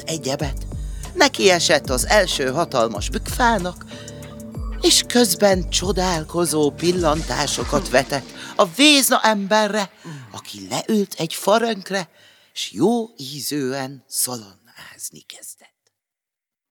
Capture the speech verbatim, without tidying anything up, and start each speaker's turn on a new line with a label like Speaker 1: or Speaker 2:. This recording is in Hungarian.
Speaker 1: egyebet, neki esett az első hatalmas bükkfának, és közben csodálkozó pillantásokat vetett a vézna emberre, aki leült egy farönkre, s jó ízűen szalonnázni kezdett.